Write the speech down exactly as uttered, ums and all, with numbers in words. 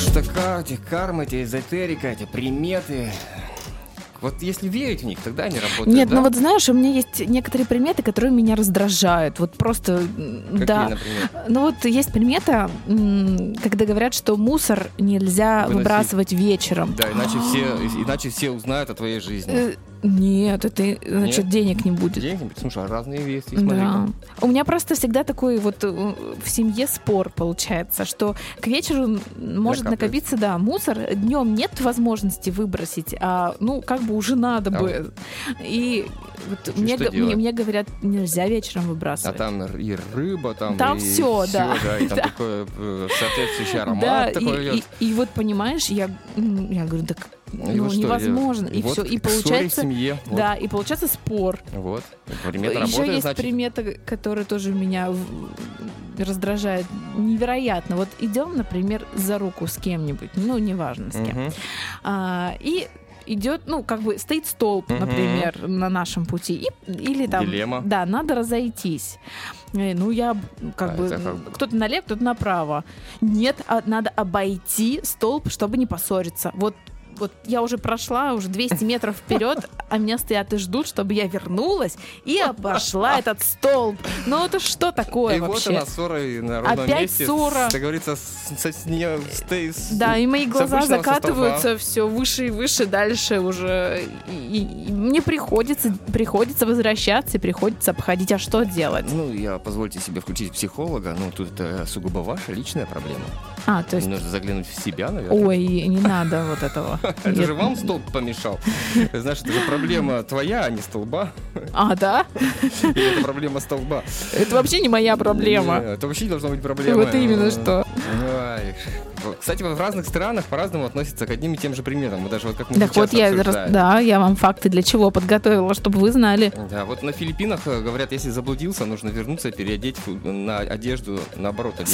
что эти кармы, эти эзотерика, эти приметы... Вот если верить в них, тогда они работают. Нет, да? ну вот знаешь, у меня есть некоторые приметы, которые меня раздражают. Вот просто, Какие, да. например? Ну вот есть примета, когда говорят, что мусор нельзя Выносить. выбрасывать вечером. Да, иначе все, иначе все узнают о твоей жизни. Э, Нет, это значит Нет? денег не будет. Деньги? Слушай, а разные вести, смотри. Да. У меня просто всегда такой вот э, в семье спор получается, что к вечеру может Накапливается. накопиться, да, мусор. Днем нет возможности выбросить, а ну как бы уже надо А бы. И вот И мне, что г- мне, делать? мне говорят, нельзя вечером А выбрасывать. там и рыба, там, Там и всё, да. и там Да. такой э, соответствующий аромат Да, такой и, идет. и, и вот понимаешь, я, м, я говорю, так И ну, вот что, невозможно. И, вот все. И к ссоре в получается. семье. Вот. Да, и получается спор. Вот. Примета Еще работает, есть значит. примета, которая тоже меня в- раздражает невероятно. Вот идем, например, за руку с кем-нибудь, ну, неважно с кем. Мгм. А, и идет, ну, как бы стоит столб, Мгм. например, на нашем пути. И, или там, Дилемма. да, надо разойтись. Э, Ну, я как А, бы, это как- кто-то налево, кто-то направо. Нет, а надо обойти столб, чтобы не поссориться. Вот вот я уже прошла уже двести метров вперед, а меня стоят и ждут, чтобы я вернулась и обошла этот столб. Ну это что такое И вот вообще? она, ссора и на ровном Опять месте. ссора. С, как говорится, с, со- с нее- с- с- Да, и мои с глаза обычного закатываются все выше и выше, дальше уже. И, и- и мне приходится, приходится возвращаться и приходится обходить. А что делать? Ну, я позвольте себе включить психолога. Ну, тут это сугубо ваша личная проблема. А, то есть... Нужно заглянуть в себя, наверное. Ой, не надо вот этого. Это Нет. же вам столб помешал. Знаешь, это же проблема твоя, а не столба. А, да? Или это проблема столба. Это вообще не моя проблема. Не, это вообще не должна быть проблема. Вот именно что. Ой. Кстати, в разных странах по-разному относятся к одним и тем же приметам. Мы даже вот как мы Так вот сейчас я, обсуждаем. рас- да, я вам факты для чего подготовила, чтобы вы знали. Да, вот на Филиппинах э, говорят, если заблудился, нужно вернуться, переодеть фу- на одежду наоборот.